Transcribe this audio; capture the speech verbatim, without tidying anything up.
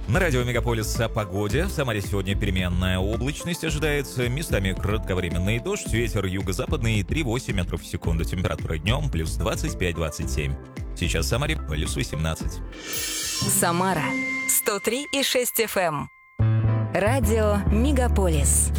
На радио Мегаполис о погоде. В Самаре сегодня переменная облачность ожидается. Местами кратковременный дождь. Ветер юго-западный три восемь метров в секунду. Температура днем плюс двадцать пять двадцать семь. Сейчас в Самаре плюс восемнадцать. Самара сто три и шесть эф эм. Радио Мегаполис.